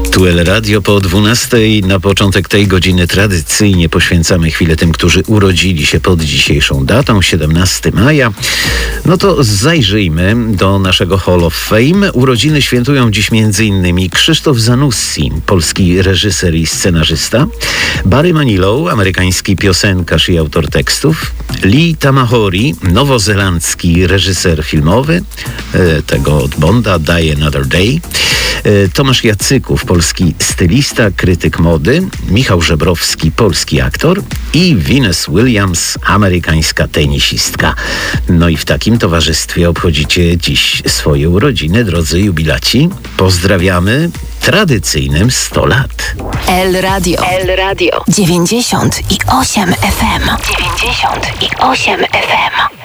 Tu El Radio po 12:00. Na początek tej godziny tradycyjnie poświęcamy chwilę tym, którzy urodzili się pod dzisiejszą datą, 17 maja. No to zajrzyjmy do naszego Hall of Fame. Urodziny świętują dziś m.in. Krzysztof Zanussi, polski reżyser i scenarzysta, Barry Manilow, amerykański piosenkarz i autor tekstów, Lee Tamahori, nowozelandzki reżyser filmowy, tego od Bonda, Die Another Day, Tomasz Jacyków, polski stylista, krytyk mody, Michał Żebrowski, polski aktor i Venus Williams, amerykańska tenisistka. No i w takim towarzystwie obchodzicie dziś swoje urodziny, drodzy jubilaci. Pozdrawiamy tradycyjnym 100 lat. El Radio 98 FM. 98 FM.